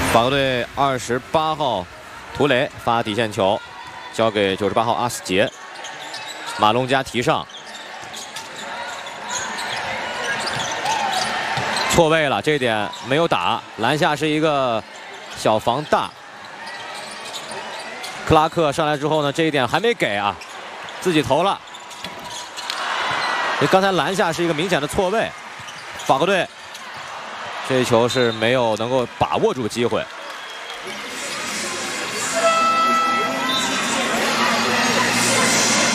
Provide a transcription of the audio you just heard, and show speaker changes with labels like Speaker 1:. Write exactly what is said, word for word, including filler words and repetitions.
Speaker 1: 法国队二十八号图雷发底线球，交给九十八号阿斯杰，马龙加提上，错位了，这一点没有打，篮下是一个小防大。克拉克上来之后呢，这一点还没给啊，自己投了。刚才篮下是一个明显的错位，法国队这一球是没有能够把握住机会。